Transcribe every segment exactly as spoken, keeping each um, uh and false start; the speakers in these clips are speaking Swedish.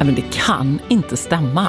Men det kan inte stämma.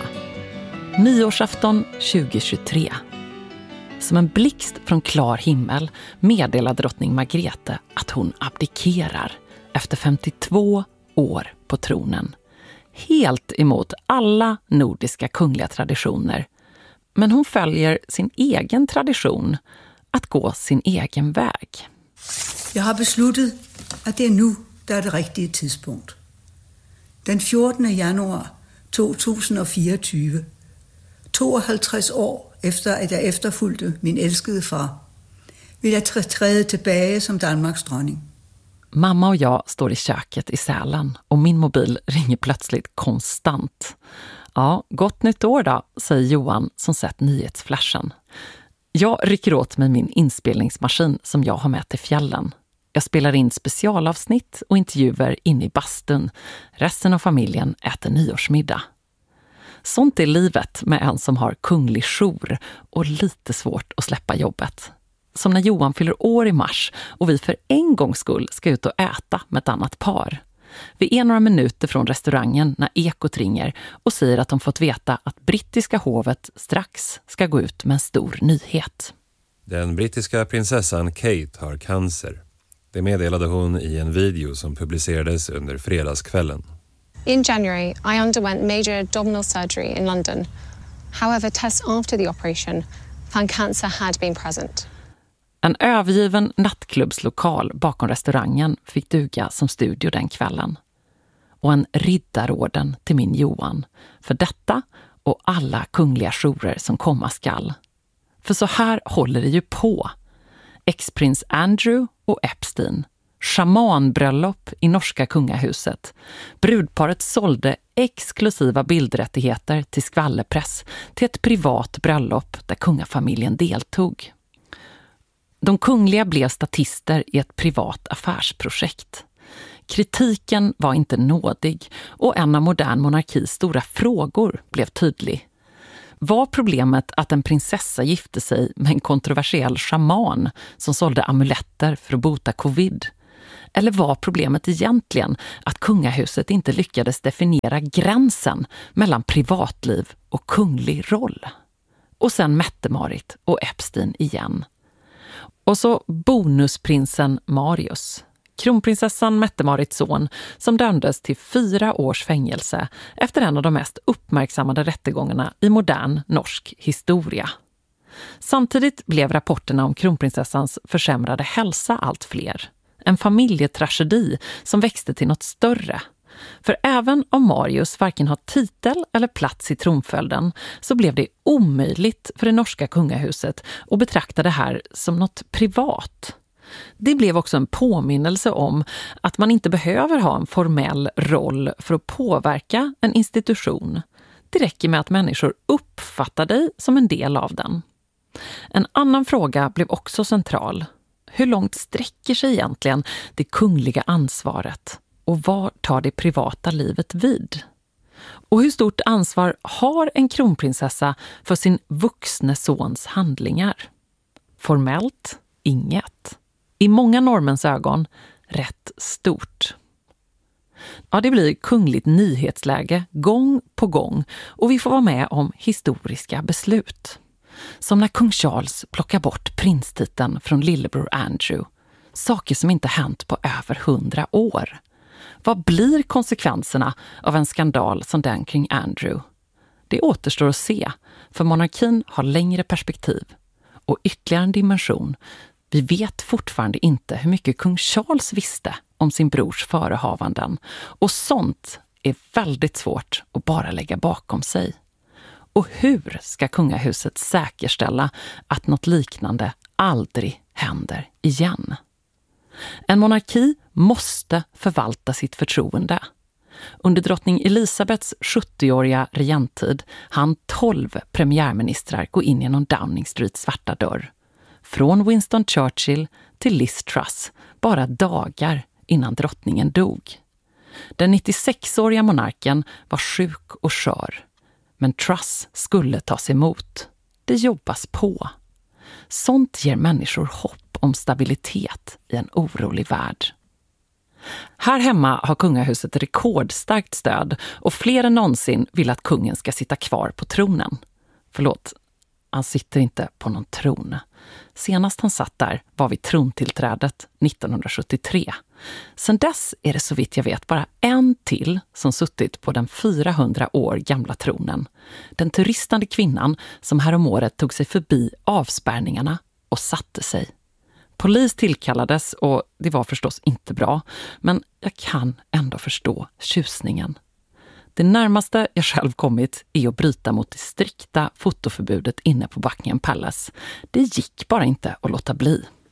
Nyårsafton tjugohundratjugotre. Som en blixt från klar himmel meddelade drottning Margrethe att hon abdikerar efter femtiotvå år på tronen. Helt emot alla nordiska kungliga traditioner. Men hon följer sin egen tradition att gå sin egen väg. Jag har beslutat att det är nu det är det riktiga tidspunkt. Den fjortonde januari tjugohundrafyrtio, femtiotvå år efter att jag efterföljde min älskade far, vill jag träda tillbaka som Danmarks dronning. Mamma och jag står i köket i Sälen och min mobil ringer plötsligt konstant. Ja, gott nytt år då, säger Johan som sett nyhetsflashen. Jag rycker åt mig min inspelningsmaskin som jag har med till fjällen. Jag spelar in specialavsnitt och intervjuer inne i bastun. Resten av familjen äter nyårsmiddag. Sånt är livet med en som har kunglig jour och lite svårt att släppa jobbet. Som när Johan fyller år i mars och vi för en gångs skull ska ut och äta med ett annat par. Vi är några minuter från restaurangen när Ekot ringer och säger att de fått veta att brittiska hovet strax ska gå ut med en stor nyhet. Den brittiska prinsessan Kate har cancer. Det meddelade hon i en video som publicerades under fredagskvällen. In January, I underwent major abdominal surgery in London. However, tests after the operation found cancer had been present. En övergiven nattklubbslokal bakom restaurangen fick duga som studio den kvällen. Och en riddarorden till min Johan. För detta och alla kungliga jourer som komma skall. För så här håller det ju på. Ex-prins Andrew och Epstein. Schamanbröllop i norska kungahuset. Brudparet sålde exklusiva bildrättigheter till skvallerpress till ett privat bröllop där kungafamiljen deltog. De kungliga blev statister i ett privat affärsprojekt. Kritiken var inte nådig och en av modern monarkis stora frågor blev tydlig. Var problemet att en prinsessa gifte sig med en kontroversiell shaman som sålde amuletter för att bota covid? Eller var problemet egentligen att kungahuset inte lyckades definiera gränsen mellan privatliv och kunglig roll? Och sen Mette-Marit och Epstein igen. Och så bonusprinsen Marius, kronprinsessan Mette-Marits son, som dömdes till fyra års fängelse efter en av de mest uppmärksammade rättegångarna i modern norsk historia. Samtidigt blev rapporterna om kronprinsessans försämrade hälsa allt fler. En familjetragedi som växte till något större. För även om Marius varken har titel eller plats i tronföljden så blev det omöjligt för det norska kungahuset att betrakta det här som något privat. Det blev också en påminnelse om att man inte behöver ha en formell roll för att påverka en institution. Det räcker med att människor uppfattar dig som en del av den. En annan fråga blev också central. Hur långt sträcker sig egentligen det kungliga ansvaret? Och var tar det privata livet vid? Och hur stort ansvar har en kronprinsessa för sin vuxne sons handlingar? Formellt, inget. I många norrmäns ögon, rätt stort. Ja, det blir kungligt nyhetsläge gång på gång och vi får vara med om historiska beslut. Som när kung Charles plockar bort prinstiteln från lillebror Andrew. Saker som inte hänt på över hundra år. Vad blir konsekvenserna av en skandal som den kring Andrew? Det återstår att se, för monarkin har längre perspektiv. Och ytterligare en dimension. Vi vet fortfarande inte hur mycket kung Charles visste om sin brors förehavanden. Och sånt är väldigt svårt att bara lägga bakom sig. Och hur ska kungahuset säkerställa att något liknande aldrig händer igen? En monarki måste förvalta sitt förtroende. Under drottning Elisabeths sjuttioåriga regenttid hann tolv premiärministrar gå in genom Downing Streets svarta dörr. Från Winston Churchill till Liz Truss, bara dagar innan drottningen dog. Den nittiosexåriga monarken var sjuk och skör. Men Truss skulle tas emot. Det jobbas på. Sånt ger människor hopp om stabilitet i en orolig värld. Här hemma har kungahuset rekordstarkt stöd och fler än någonsin vill att kungen ska sitta kvar på tronen. Förlåt, han sitter inte på någon tron. Senast han satt där var vid trontillträdet nittonhundrasjuttiotre. Sedan dess är det så vitt jag vet bara en till som suttit på den fyrahundra år gamla tronen. Den turistande kvinnan som häromåret tog sig förbi avspärrningarna och satte sig. Polis tillkallades och det var förstås inte bra, men jag kan ändå förstå tjusningen. Det närmaste jag själv kommit är att bryta mot det strikta fotoförbudet inne på Buckingham Palace. Det gick bara inte att låta bli.